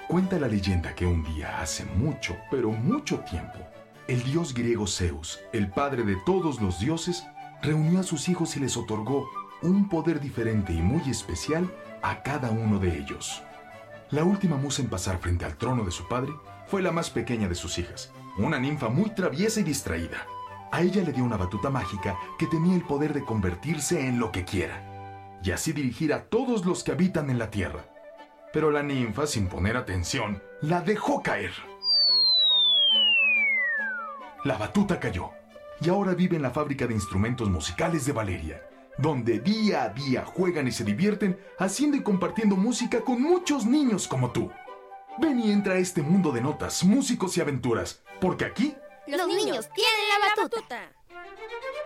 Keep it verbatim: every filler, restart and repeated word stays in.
Cuenta la leyenda que un día, hace mucho, pero mucho tiempo, el dios griego Zeus, el padre de todos los dioses, reunió a sus hijos y les otorgó un poder diferente y muy especial a cada uno de ellos. La última musa en pasar frente al trono de su padre fue la más pequeña de sus hijas, una ninfa muy traviesa y distraída. A ella le dio una batuta mágica que tenía el poder de convertirse en lo que quiera, y así dirigir a todos los que habitan en la tierra. Pero la ninfa, sin poner atención, la dejó caer. La batuta cayó, y ahora vive en la fábrica de instrumentos musicales de Valeria, donde día a día juegan y se divierten haciendo y compartiendo música con muchos niños como tú. Ven y entra a este mundo de notas, músicos y aventuras, porque aquí los niños tienen la batuta.